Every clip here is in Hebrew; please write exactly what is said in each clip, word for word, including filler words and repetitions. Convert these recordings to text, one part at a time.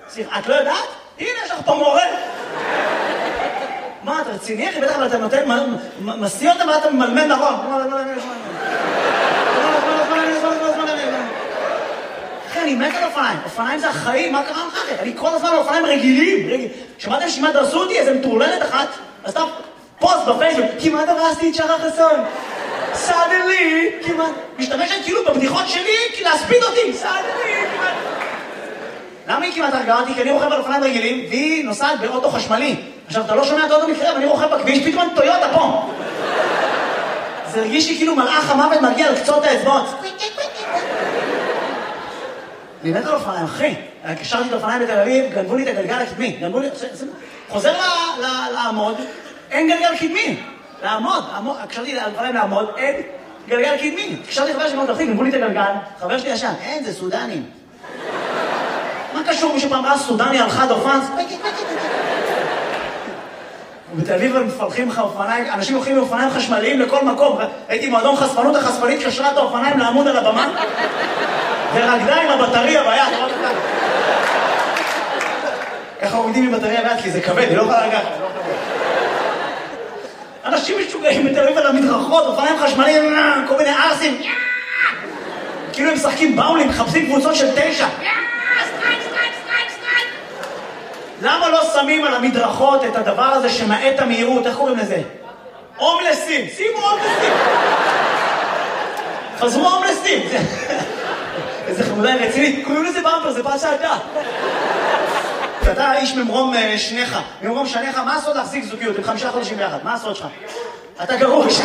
סליחה, את לא יודעת? הנה, יש לך פה מורה. מה, אתה רציני? איך בטח אתה נותן, מסיא אותם ואתה ממלמד נכון. אחי, אני מת על אופניים. אופניים זה החיים, מה קרה לך? אני כל הזמן על אופניים רגילים. שמעתם שמה דרסו אותי? איזה מטורללת אחת. אז אתה פוסט בפייסבוק, כמעט הרסתי את שחר חסון. סאדלי, כמעט. משתמשת כאילו בבדיחות שלי, להספיד אותי. סאדלי, כמעט. למה היא כמעט הרגעה אותי? כי אני רוכב על אופניים רגילים, והיא נוסעת באוטו חשמלי. עכשיו, אתה לא שומע את האוטו מתקרב, אני רוכב בכביש, פתאום אני טויוטה פה. זה הרגיש לי כאילו מלאך המוות מגיע לקצות האצבעות. אני מת על אופניים, אחי. קשרתי את האופניים בתל אביב, גנבו לי את הגלגל הקדמי. גנבו לי... חוזר לעמוד, אין גלגל קדמי. לעמוד, קשרתי את האופניים לעמוד, אין גלגל קדמי. קשרתי חבר שלי מאוד אחי, גנבו לי את הגלגל, חבר שלי ישן, אין, זה סודנים. מה קשור מישהו פעם ראה סודני על חד אופן? ובתל אביב הם מפלחים לך אופניים, אנשים הולכים עם אופניים חשמליים לכל מקום. הייתי מועדון חשפנות, החשפנית קשרה את האופניים לעמוד על הבמה ורקדה עם הבטריה ביד. ככה עומדים עם בטריה ביד, כי זה כבד, היא לא יכולה לגעת. אנשים משוגעים בתל אביב על המדרכות, אופניים חשמליים, כל מיני ארסים. כאילו הם משחקים באולים, מחפשים קבוצות של תשע. למה לא שמים על המדרכות את הדבר הזה שמעט המהירות? איך קוראים לזה? הומלסים. שימו הומלסים. חזרו הומלסים. איזה חמודה רצינית. קוראים לזה במפר, זה פעם שעתה. אתה איש ממרום שניך. ממרום שניך, מה הסוד להחזיק זוגיות? עם חמישה חודשים ביחד. מה הסוד שלך? אתה גרוש.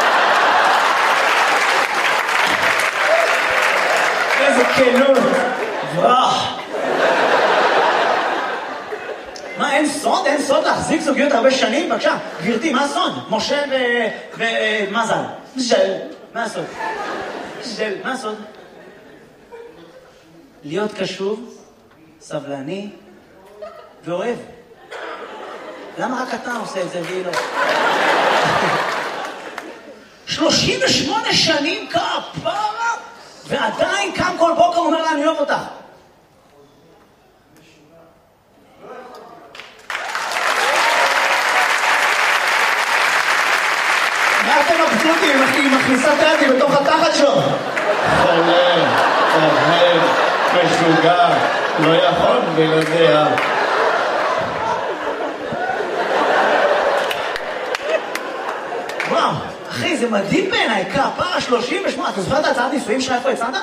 איזה כנות. ברח. מה, אין סוד? אין סוד להחזיק זוגיות הרבה שנים? בבקשה, גברתי, מה הסוד? משה ו... מה זה? ז'ל. מה הסוד? ז'ל. מה הסוד? להיות קשוב, סבלני ואוהב. למה רק אתה עושה את זה והיא לא? שלושים ושמונה שנים כפרה, ועדיין קם כל בוקר אומר לה, אני אוהב אותך. מה אתם מבסוטים אם היא מכניסה תעדי בתוך התחת שלו? חולה, אוהב, משוגע, לא יכול בלעדיה. וואו, אחי, זה מדהים בעיניי, כפרה שלושים ושמונה. אתה זוכר את הצעת נישואים שלך איפה הצעת?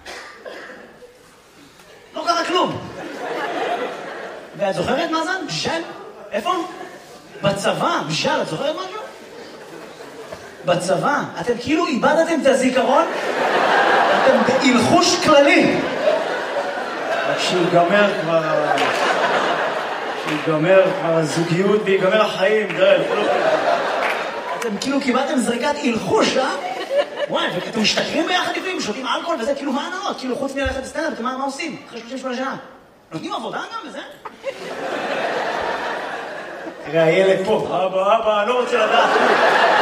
לא קרה כלום. ואת זוכרת מה זה? בז'ל? איפה? בצבא, בז'ל, את זוכרת משהו? בצבא, אתם כאילו איבדתם את הזיכרון, אתם בהלחוש כללי. כשיגמר כבר... כשיגמר כבר הזוגיות ויגמר החיים, דרך. אתם כאילו קיבלתם זריקת הלחוש, אה? וואי, ואתם משתכרים ביחד לפעמים, שותים אלכוהול וזה, כאילו מה הנאות? כאילו חוץ מללכת לסטנדאפ, אתם מה עושים? אחרי שלושים ושמונה שנה. נותנים עבודה גם וזה? תראה, הילד פה, אבא, אבא, אני לא רוצה לדעת.